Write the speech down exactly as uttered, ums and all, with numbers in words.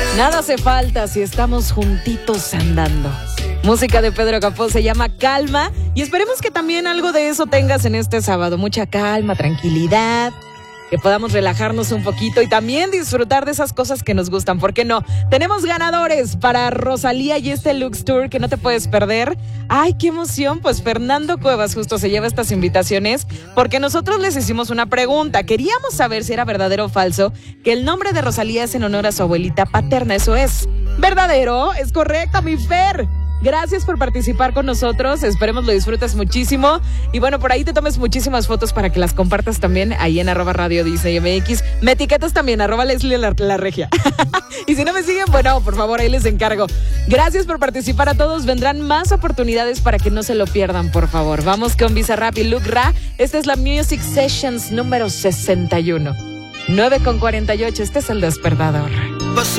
Nada hace falta si estamos juntitos andando. Música de Pedro Capó, se llama Calma, y esperemos que también algo de eso tengas en este sábado. Mucha calma, tranquilidad, que podamos relajarnos un poquito y también disfrutar de esas cosas que nos gustan. ¿Por qué no? Tenemos ganadores para Rosalía y este Lux Tour que no te puedes perder. ¡Ay, qué emoción! Pues Fernando Cuevas justo se lleva estas invitaciones porque nosotros les hicimos una pregunta. Queríamos saber si era verdadero o falso que el nombre de Rosalía es en honor a su abuelita paterna. ¿Eso es verdadero? Es correcto, mi Fer. Gracias por participar con nosotros, esperemos lo disfrutes muchísimo y bueno, por ahí te tomes muchísimas fotos para que las compartas también ahí en arroba radio Disney M X. Me etiquetas también, arroba Leslie la, la regia. Y si no me siguen, bueno, por favor, ahí les encargo. Gracias por participar a todos, vendrán más oportunidades para que no se lo pierdan, por favor. Vamos con Bizarrap y Luke Ra, esta es la Music Sessions número sesenta y uno. nueve con cuarenta y ocho, este es El Despertador.